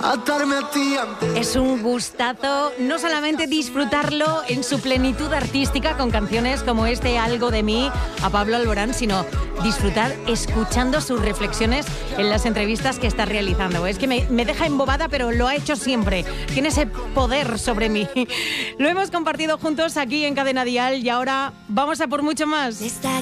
atarme a ti antes. Es un gustazo no solamente disfrutarlo en su plenitud artística con canciones como Algo de mí, a Pablo Alborán, sino disfrutar escuchando sus reflexiones en las entrevistas que está realizando. Es que me deja embobada, pero lo ha hecho siempre. Tiene ese poder sobre mí. Lo hemos compartido juntos aquí en Cadena Dial y ahora vamos a por mucho más.